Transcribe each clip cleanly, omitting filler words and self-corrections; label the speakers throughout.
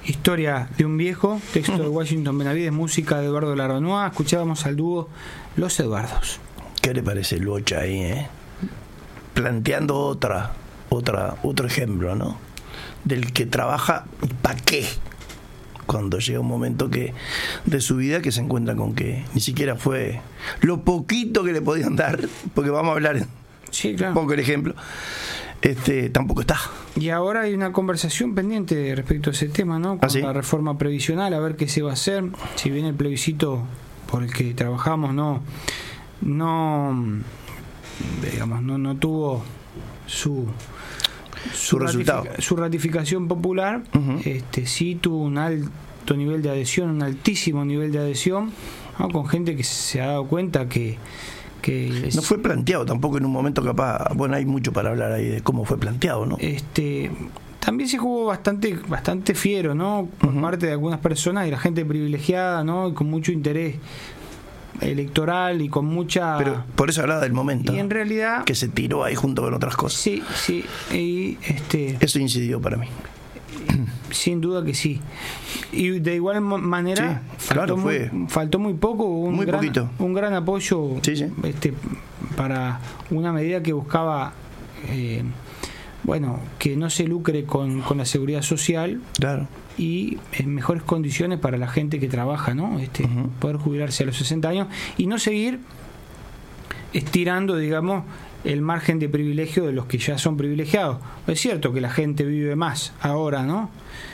Speaker 1: Historia de un viejo, texto de Washington Benavides, música de Eduardo Larranois. Escuchábamos al dúo Los Eduardos.
Speaker 2: ¿Qué le parece el Bocha ahí, planteando otro ejemplo, ¿no? Del que trabaja y para qué, cuando llega un momento de su vida que se encuentra con que ni siquiera fue lo poquito que le podían dar, porque vamos a hablar,
Speaker 1: sí, claro,
Speaker 2: pongo el ejemplo, tampoco está.
Speaker 1: Y ahora hay una conversación pendiente respecto a ese tema, ¿no? Con la reforma previsional, a ver qué se va a hacer. Si bien el plebiscito por el que trabajamos no tuvo su
Speaker 2: resultado,
Speaker 1: su ratificación popular, sí tuvo un alto nivel de adhesión, un altísimo nivel de adhesión, ¿no? Con gente que se ha dado cuenta que
Speaker 2: no fue planteado tampoco en un momento capaz. Bueno, hay mucho para hablar ahí de cómo fue planteado, ¿no?
Speaker 1: También se jugó bastante fiero, ¿no? Por parte de algunas personas y la gente privilegiada, ¿no? Y con mucho interés electoral y con mucha...
Speaker 2: Pero por eso hablaba del momento,
Speaker 1: y en realidad
Speaker 2: que se tiró ahí junto con otras cosas.
Speaker 1: Sí, y
Speaker 2: eso incidió para mí.
Speaker 1: Sin duda que sí. Y de igual manera,
Speaker 2: sí,
Speaker 1: faltó muy poco,
Speaker 2: poquito.
Speaker 1: Un gran apoyo,
Speaker 2: sí.
Speaker 1: Para una medida que buscaba que no se lucre con la seguridad social.
Speaker 2: Claro.
Speaker 1: Y en mejores condiciones para la gente que trabaja, ¿no? Poder jubilarse a los 60 años y no seguir estirando, digamos, el margen de privilegio de los que ya son privilegiados. Es cierto que la gente vive más ahora, ¿no?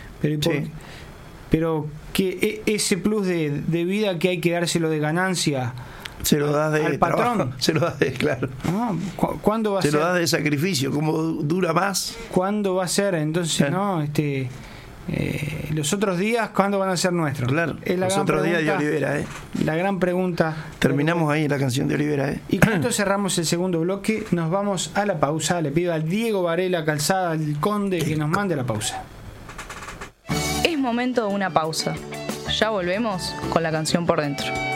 Speaker 1: Pero que ese plus de vida que hay que dárselo de ganancia
Speaker 2: se lo das de
Speaker 1: al patrón,
Speaker 2: trabajo, se lo das de, claro.
Speaker 1: ¿Cuándo va a ser?
Speaker 2: Se lo das de sacrificio, como dura más.
Speaker 1: ¿Cuándo va a ser? Entonces, ¿no? Los otros días, ¿cuándo van a ser nuestros?
Speaker 2: Claro, los otros días de Olivera,
Speaker 1: La gran pregunta.
Speaker 2: Terminamos ahí la canción de Olivera,
Speaker 1: Y con esto cerramos el segundo bloque. Nos vamos a la pausa. Le pido al Diego Varela Calzada, al Conde, que nos mande la pausa.
Speaker 3: Es momento de una pausa. Ya volvemos con la canción por dentro.